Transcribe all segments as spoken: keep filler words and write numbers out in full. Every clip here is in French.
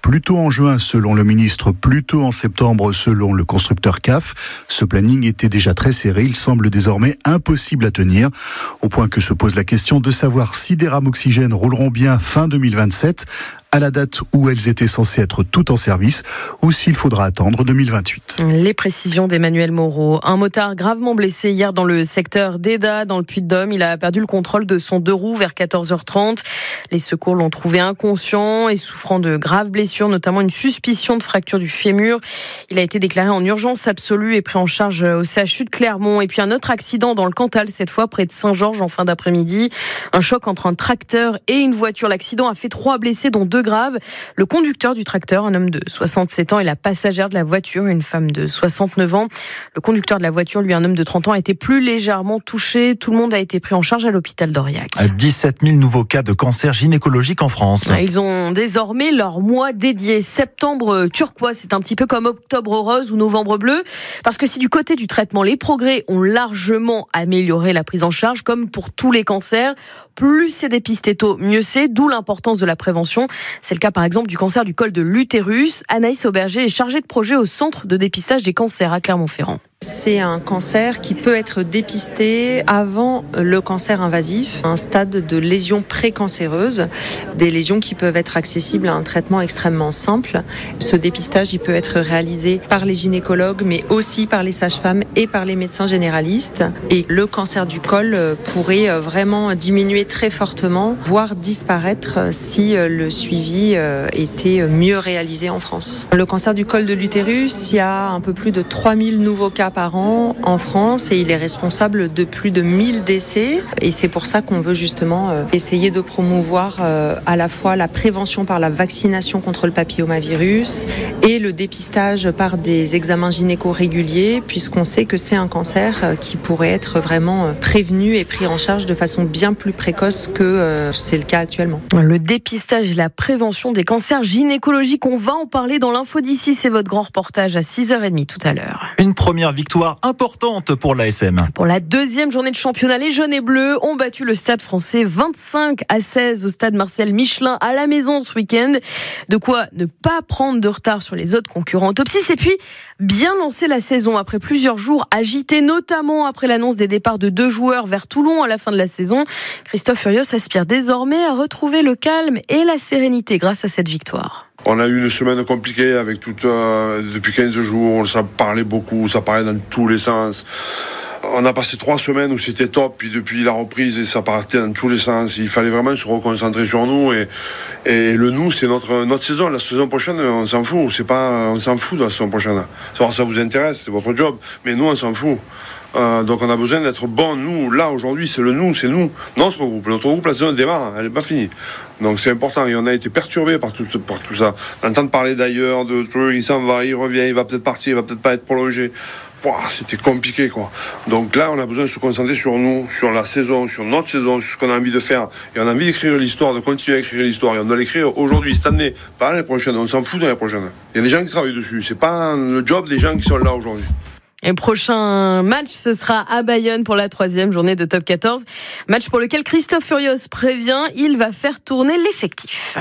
plutôt en juin selon le ministre, plutôt en septembre selon le constructeur C A F. Ce planning était déjà très serré, il semble désormais impossible à tenir, au point que se pose la question de savoir si des rames oxygène rouleront bien fin deux mille vingt-sept, à la date où elles étaient censées être toutes en service, ou s'il faudra attendre deux mille vingt-huit. Les précisions d'Emmanuel Moreau. Un motard gravement blessé hier dans le secteur d'Eda, dans le Puy-de-Dôme. Il a perdu le contrôle de son deux roues vers quatorze heures trente. Les secours l'ont trouvé inconscient et souffrant de graves blessures, notamment une suspicion de fracture du fémur. Il a été déclaré en urgence absolue et pris en charge au C H U de Clermont. Et puis un autre accident dans le Cantal, cette fois près de Saint-Georges en fin d'après-midi. Un choc entre un tracteur et une voiture. L'accident a fait trois blessés, dont deux grave. Le conducteur du tracteur, un homme de soixante-sept ans, et la passagère de la voiture, une femme de soixante-neuf ans. Le conducteur de la voiture, lui, un homme de trente ans, a été plus légèrement touché. Tout le monde a été pris en charge à l'hôpital d'Aurillac. dix-sept mille nouveaux cas de cancer gynécologique en France. Ils ont désormais leur mois dédié. Septembre turquoise, c'est un petit peu comme octobre rose ou novembre bleu. Parce que si du côté du traitement, les progrès ont largement amélioré la prise en charge, comme pour tous les cancers, plus c'est dépisté tôt, mieux c'est, d'où l'importance de la prévention. C'est le cas par exemple du cancer du col de l'utérus. Anaïs Auberger est chargée de projet au centre de dépistage des cancers à Clermont-Ferrand. C'est un cancer qui peut être dépisté avant le cancer invasif, un stade de lésion précancéreuse, des lésions qui peuvent être accessibles à un traitement extrêmement simple. Ce dépistage, il peut être réalisé par les gynécologues, mais aussi par les sages-femmes et par les médecins généralistes. Et le cancer du col pourrait vraiment diminuer très fortement, voire disparaître si le suivi était mieux réalisé en France. Le cancer du col de l'utérus, il y a un peu plus de trois mille nouveaux cas par an en France et il est responsable de plus de mille décès. Et c'est pour ça qu'on veut justement essayer de promouvoir à la fois la prévention par la vaccination contre le papillomavirus et le dépistage par des examens gynéco réguliers, puisqu'on sait que c'est un cancer qui pourrait être vraiment prévenu et pris en charge de façon bien plus précoce que c'est le cas actuellement. Le dépistage et la prévention des cancers gynécologiques, on va en parler dans l'info d'ici. C'est votre grand reportage à six heures trente tout à l'heure. Une première victoire importante pour l'A S M. Pour la deuxième journée de championnat, les jaunes et bleus ont battu le Stade français vingt-cinq à seize au stade Marcel Michelin à la maison ce week-end. De quoi ne pas prendre de retard sur les autres concurrents au top six et puis bien lancer la saison après plusieurs jours agités, notamment après l'annonce des départs de deux joueurs vers Toulon à la fin de la saison. Christophe Furios aspire désormais à retrouver le calme et la sérénité grâce à cette victoire. On a eu une semaine compliquée avec toute, euh, depuis quinze jours, ça parlait beaucoup, ça parlait dans tous les sens. On a passé trois semaines où c'était top, puis depuis la reprise, ça partait dans tous les sens. Il fallait vraiment se reconcentrer sur nous et, et le nous, c'est notre, notre saison. La saison prochaine, on s'en fout. C'est pas, on s'en fout de la saison prochaine. Savoir si ça vous intéresse, c'est votre job. Mais nous, on s'en fout. Euh, donc on a besoin d'être bons, nous, là aujourd'hui c'est le nous, c'est nous, notre groupe, notre groupe, la saison démarre, elle n'est pas finie. Donc c'est important et on a été perturbé par tout, par tout ça. D'entendre parler d'ailleurs, de trucs, il s'en va, il revient, il va peut-être partir, il va peut-être pas être prolongé. Pouah, c'était compliqué quoi. Donc là on a besoin de se concentrer sur nous, sur la saison, sur notre saison, sur ce qu'on a envie de faire. Et on a envie d'écrire l'histoire, de continuer à écrire l'histoire. Et on doit l'écrire aujourd'hui, cette année, pas l'année prochaine, on s'en fout de l'année prochaine. Il y a des gens qui travaillent dessus, c'est pas le job des gens qui sont là aujourd'hui. Et prochain match, ce sera à Bayonne pour la troisième journée de Top quatorze. Match pour lequel Christophe Furios prévient, il va faire tourner l'effectif.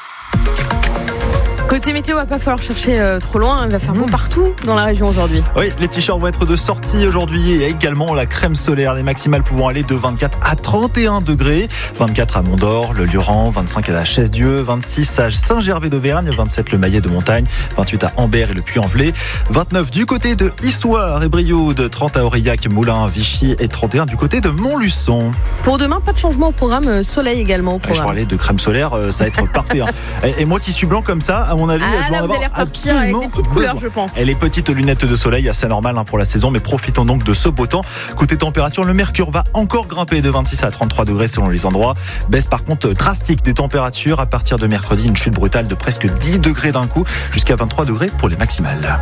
Côté météo, il va pas falloir chercher euh, trop loin, il va faire bon partout dans la région aujourd'hui. Oui, les t-shirts vont être de sortie aujourd'hui et également la crème solaire, les maximales pouvant aller de vingt-quatre à trente et un degrés. vingt-quatre à Mont-d'Or, le Luran, vingt-cinq à la Chaise-Dieu, vingt-six à Saint-Gervais d'Auvergne, vingt-sept le Maillet de Montagne, vingt-huit à Ambert et le Puy-en-Velay, vingt-neuf du côté de Issoire et Brioude, trente à Aurillac, Moulins, Vichy et trente et un du côté de Montluçon. Pour demain, pas de changement au programme, soleil également au programme. Je parlais de crème solaire, ça va être parfait. Hein. Et moi qui suis blanc comme ça, à mon avis, ah, je vais là, vous allez repartir avec des petites couleurs, je pense. Et les petites lunettes de soleil, assez normal hein, pour la saison, mais profitons donc de ce beau temps. Côté température, le mercure va encore grimper de vingt-six à trente-trois degrés selon les endroits. Baisse par contre drastique des températures. À partir de mercredi, une chute brutale de presque dix degrés d'un coup, jusqu'à vingt-trois degrés pour les maximales.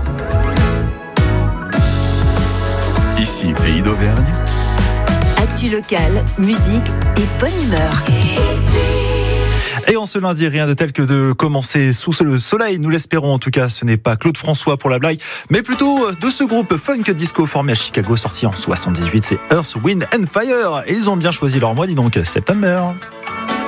Ici, Pays d'Auvergne. Actu locale, musique et bonne humeur. Et en ce lundi, rien de tel que de commencer sous le soleil, nous l'espérons en tout cas. Ce n'est pas Claude François pour la blague, mais plutôt de ce groupe funk disco formé à Chicago, sorti en soixante-dix-huit, c'est Earth, Wind and Fire. Et ils ont bien choisi leur mois, dis donc, September.